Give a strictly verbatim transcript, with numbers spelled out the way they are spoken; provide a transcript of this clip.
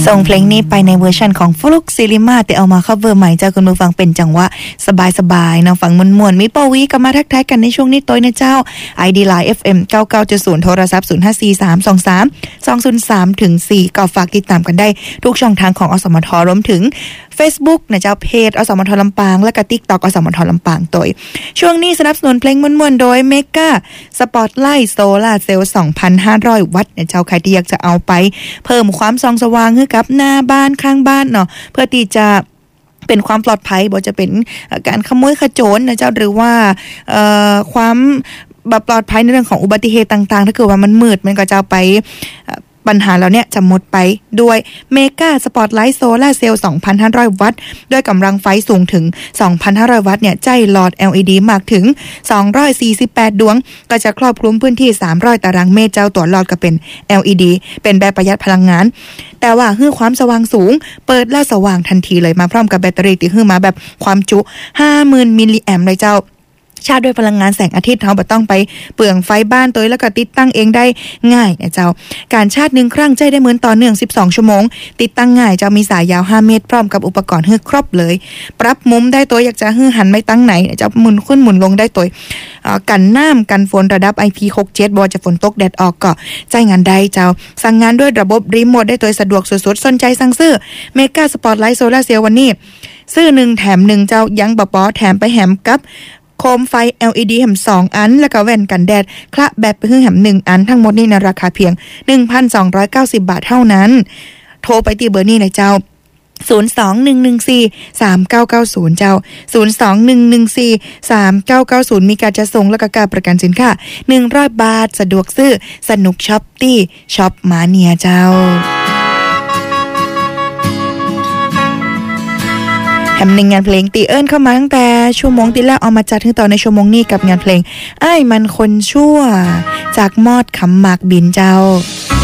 ส่งเพลงนี้ไปในเวอร์ชันของฟลุกซิลิมาแต่เอามาคัฟเวอร์ใหม่เจ้าคุณผู้ฟังเป็นจังหวะสบายๆเนาะฟังม่วนๆมีปวีก็มาทักทายกันในช่วงนี้ตัวนะเจ้า ไอ ดี Line เอฟ เอ็ม เก้าเก้าจุดศูนย์ โทรศัพท์ศูนย์ ห้า สี่ สาม สอง สาม สอง ศูนย์ สาม ถึง สี่ก็ฝากติดตามกันได้ทุกช่องทางของอสมทรวมถึง Facebook นะเจ้าเพจอสมทลำปางและก็ TikTok อสมทลำปางตัวช่วงนี้สนับสนุนเพลงม่วนๆโดย Mega Spotlight Solar Cell สองพันห้าร้อย วัตต์นะเจ้าใครที่อยากจะเอาไปเพิ่มความส่องสว่างให้กับหน้าบ้านข้างบ้านเนาะเพื่อที่จะเป็นความปลอดภัยบ่จะเป็นการขโมยขโจรนะเจ้าหรือว่าเอ่อความแบบปลอดภัยในเรื่องของอุบัติเหตุต่างๆถ้าเกิดว่ามันมืดมันก็จะไปปัญหาแล้วเนี่ยจะหมดไปด้วยเมกาสปอตไลท์โซล่าเซลล์ สองพันห้าร้อย วัตต์ด้วยกำลังไฟสูงถึง สองพันห้าร้อย วัตต์เนี่ยใจหลอด แอล อี ดี มากถึงสองร้อยสี่สิบแปดดวงก็จะครอบคลุมพื้นที่สามร้อยตารางเมตรเจ้าตัวหลอดก็เป็น แอล อี ดี เป็นแบบประหยัดพลังงานแต่ว่าฮื้อความสว่างสูงเปิดแล้วสว่างทันทีเลยมาพร้อมกับแบตเตอรี่ที่ฮื้อมาแบบความจุ ห้าหมื่น มิลลิแอมป์เลยเจ้าชาร์จด้วยพลังงานแสงอาทิตย์เราบ่ต้องไปเปลืองไฟบ้านตัวแล้วก็ติดตั้งเองได้ง่ายนะเจ้าการชาร์จหนึ่งครั้งใจได้เหมือนต่อเนื่องสิบสองชั่วโมงติดตั้งง่ายเจ้ามีสายยาวห้าเมตรพร้อมกับอุปกรณ์ฮื้อครบเลยปรับมุมได้ตัวอยากจะฮื้อหันไม่ตั้งไหนเจ้าหมุนขึ้นหมุนลงได้ตัวกันน้ำกันฝนระดับ ไอ พี หกเจ็ด บ่จะฝนตกแดดออกก็ใช้งานได้เจ้าสั่งงานด้วยระบบรีโมทได้ตัวสะดวกสุดๆสนใจสั่งซื้อเมกาสปอตไลท์โซล่าเซลล์วันนี้ซื้อหนึ่งแถมหนึ่งเจ้ายังบ่พอแถมไปแถมกับโคมไฟ แอล อี ดี แหมสองอันแล้วก็แว่นกันแดดคละแบบไปคือแหมหนึ่งอันทั้งหมดนี่ในราคาเพียง หนึ่งพันสองร้อยเก้าสิบ บาทเท่านั้นโทรไปที่เบอร์นี้เลยเจ้าศูนย์ สอง หนึ่ง หนึ่ง สี่ สาม เก้า เก้า ศูนย์เจ้าศูนย์ สอง หนึ่ง หนึ่ง สี่ สาม เก้า เก้า ศูนย์มีการจัดส่งและก็การประกันสินค้าหนึ่งร้อยบาทสะดวกซื้อสนุกช็อปตี้ช็อปมาเนียเจ้าแถมในงานเพลงตีเอิ้นเข้ามาตั้งแต่ชั่วโมงที่แล้วเอามาจัดถึงตอนในชั่วโมงนี้กับงานเพลงอ้ายมันคนชั่วจากมอดขำหมากบินเจ้า